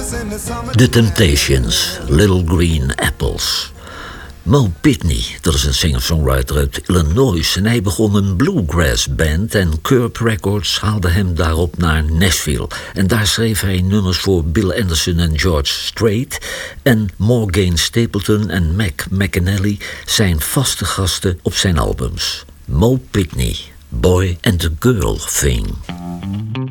The Temptations, Little Green Apples. Mo Pitney, dat is een singer-songwriter uit Illinois, en hij begon een bluegrass band en Curb Records haalde hem daarop naar Nashville. En daar schreef hij nummers voor Bill Anderson en George Strait. En Morgan Stapleton en Mac McAnally zijn vaste gasten op zijn albums. Mo Pitney, Boy and the Girl Thing.